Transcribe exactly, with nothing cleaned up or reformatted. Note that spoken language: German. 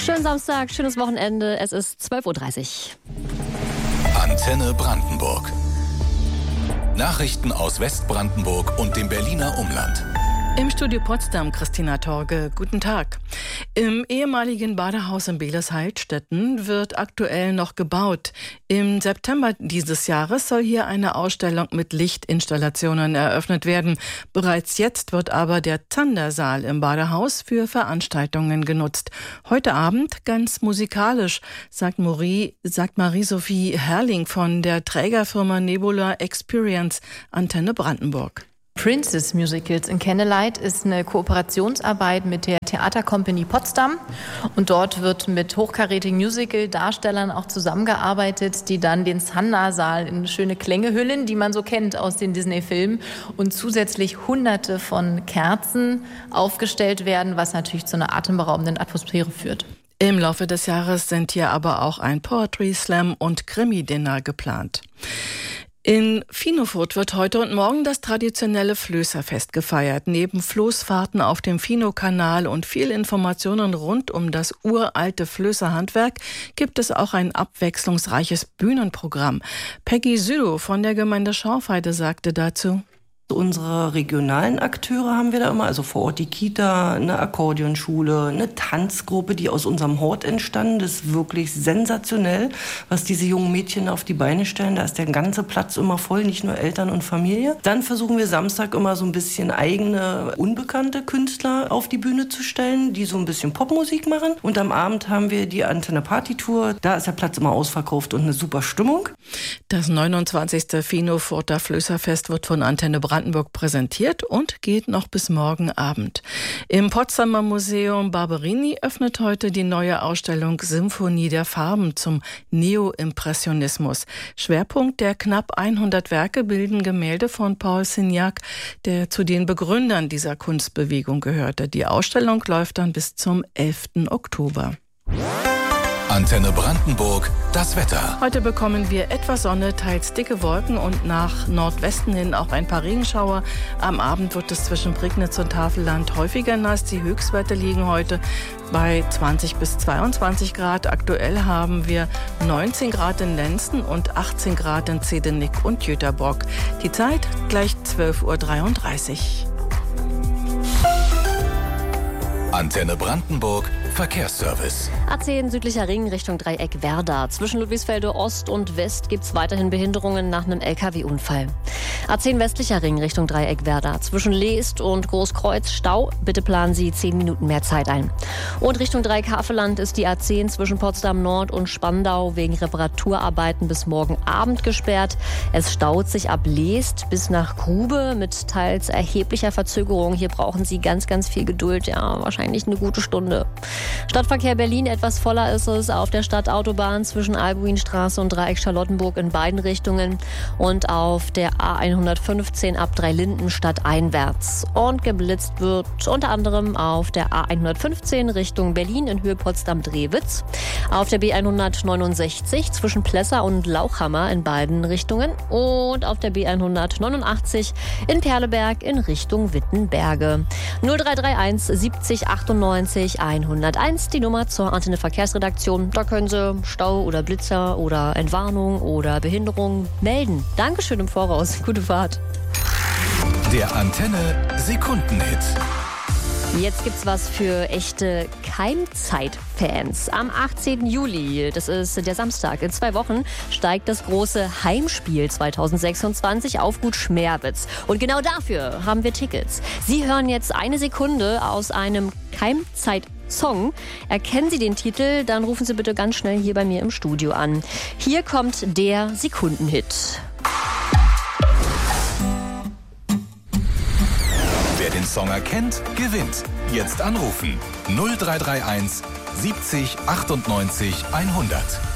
Schönen Samstag, schönes Wochenende. Es ist zwölf Uhr dreißig. Antenne Brandenburg. Nachrichten aus Westbrandenburg und dem Berliner Umland. Im Studio Potsdam, Christina Torge. Guten Tag. Im ehemaligen Badehaus in Behlers-Heilstätten wird aktuell noch gebaut. Im September dieses Jahres soll hier eine Ausstellung mit Lichtinstallationen eröffnet werden. Bereits jetzt wird aber der Zandersaal im Badehaus für Veranstaltungen genutzt. Heute Abend ganz musikalisch, sagt, Marie, sagt Marie-Sophie Herrling von der Trägerfirma Nebula Experience, Antenne Brandenburg. Princess Musicals in Candlelight ist eine Kooperationsarbeit mit der Theatercompany Potsdam und dort wird mit hochkarätigen Musical-Darstellern auch zusammengearbeitet, die dann den Zandersaal in schöne Klänge hüllen, die man so kennt aus den Disney-Filmen, und zusätzlich hunderte von Kerzen aufgestellt werden, was natürlich zu einer atemberaubenden Atmosphäre führt. Im Laufe des Jahres sind hier aber auch ein Poetry Slam und Krimi-Dinner geplant. In Finofurt wird heute und morgen das traditionelle Flößerfest gefeiert. Neben Floßfahrten auf dem Fino-Kanal und viel Informationen rund um das uralte Flößerhandwerk gibt es auch ein abwechslungsreiches Bühnenprogramm. Peggy Südow von der Gemeinde Schorfheide sagte dazu: Unsere regionalen Akteure haben wir da immer, also vor Ort die Kita, eine Akkordeonschule, eine Tanzgruppe, die aus unserem Hort entstanden. Das ist wirklich sensationell, was diese jungen Mädchen auf die Beine stellen. Da ist der ganze Platz immer voll, nicht nur Eltern und Familie. Dann versuchen wir Samstag immer so ein bisschen eigene, unbekannte Künstler auf die Bühne zu stellen, die so ein bisschen Popmusik machen. Und am Abend haben wir die Antenne Party Tour. Da ist der Platz immer ausverkauft und eine super Stimmung. Das neunundzwanzigste Finofurter Flößerfest wird von Antenne Brandenburg präsentiert und geht noch bis morgen Abend. Im Potsdamer Museum Barberini öffnet heute die neue Ausstellung Symphonie der Farben zum Neoimpressionismus. Schwerpunkt der knapp hundert Werke bilden Gemälde von Paul Signac, der zu den Begründern dieser Kunstbewegung gehörte. Die Ausstellung läuft dann bis zum elften Oktober. Antenne Brandenburg, das Wetter. Heute bekommen wir etwas Sonne, teils dicke Wolken und nach Nordwesten hin auch ein paar Regenschauer. Am Abend wird es zwischen Prignitz und Havelland häufiger nass. Die Höchstwerte liegen heute bei zwanzig bis zweiundzwanzig Grad. Aktuell haben wir neunzehn Grad in Lenzen und achtzehn Grad in Zedenick und Jüterbock. Die Zeit gleich zwölf Uhr dreiunddreißig. Antenne Brandenburg, Verkehrsservice. A zehn südlicher Ring Richtung Dreieck Werder. Zwischen Ludwigsfelde Ost und West gibt es weiterhin Behinderungen nach einem L K W-Unfall. A zehn westlicher Ring Richtung Dreieck Werder. Zwischen Leest und Großkreuz Stau. Bitte planen Sie zehn Minuten mehr Zeit ein. Und Richtung Dreieck Havelland ist die A zehn zwischen Potsdam Nord und Spandau wegen Reparaturarbeiten bis morgen Abend gesperrt. Es staut sich ab Leest bis nach Grube mit teils erheblicher Verzögerung. Hier brauchen Sie ganz, ganz viel Geduld. Ja, wahrscheinlich eine gute Stunde. Stadtverkehr Berlin, etwas voller ist es auf der Stadtautobahn zwischen Albuinstraße und Dreieck Charlottenburg in beiden Richtungen und auf der A hundertfünfzehn ab Dreilinden stadteinwärts. Und geblitzt wird unter anderem auf der A hundertfünfzehn Richtung Berlin in Höhe Potsdam-Drewitz, auf der B hundertneunundsechzig zwischen Plessa und Lauchhammer in beiden Richtungen und auf der B hundertneunundachtzig in Perleberg in Richtung Wittenberge. null drei drei eins siebzig achtundneunzig hunderteins, die Nummer zur Antenne Verkehrsredaktion. Da können Sie Stau oder Blitzer oder Entwarnung oder Behinderung melden. Dankeschön im Voraus. Gute Fahrt. Der Antenne Sekundenhit. Jetzt gibt's was für echte Keimzeit-Fans. Am achtzehnten Juli, das ist der Samstag, in zwei Wochen, steigt das große Heimspiel zweitausendsechsundzwanzig auf Gut Schmerwitz. Und genau dafür haben wir Tickets. Sie hören jetzt eine Sekunde aus einem Keimzeit-Song. Erkennen Sie den Titel, dann rufen Sie bitte ganz schnell hier bei mir im Studio an. Hier kommt der Sekundenhit. Wer den Song erkennt, gewinnt. Jetzt anrufen. null drei drei eins siebzig achtundneunzig hundert.